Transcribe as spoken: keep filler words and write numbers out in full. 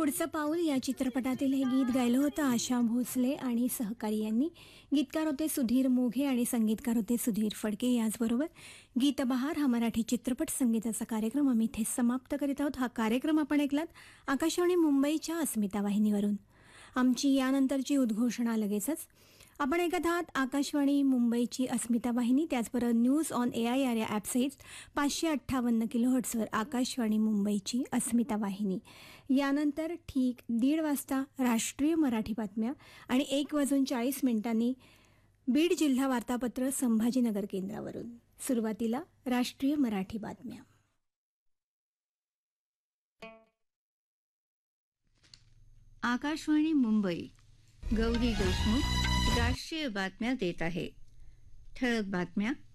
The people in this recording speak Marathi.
पुढचं पाऊल या चित्रपटातील हे गीत गायलं होतं आशा भोसले आणि सहकारी यांनी. गीतकार होते सुधीर मोघे आणि संगीतकार होते सुधीर फडके. याचबरोबर गीतबहार हा मराठी चित्रपट संगीताचा कार्यक्रम आम्ही इथे समाप्त करीत आहोत. हा कार्यक्रम आपण ऐकलात आकाशवाणी मुंबईच्या अस्मिता वाहिनीवरून. आमची यानंतरची उद्घोषणा लगेचच. आपण ऐकत आहात आकाशवाणी मुंबईची अस्मिता वाहिनी. त्याचबरोबर news on A I R या ॲपसहित पाचशे अठ्ठावन्न किलो हर्ट्सवर आकाशवाणी मुंबईची अस्मिता वाहिनी. यानंतर ठीक दीड वाजता राष्ट्रीय मराठी बातम्या आणि एक वाजून चाळीस मिनिटांनी बीड जिल्हा वार्तापत्र संभाजीनगर केंद्रावरून. सुरुवातीला राष्ट्रीय मराठी बातम्या. आकाशवाणी मुंबई. गौरी देशमुख राष्ट्रीय बातम्या देत आहे. ठळक बातम्या.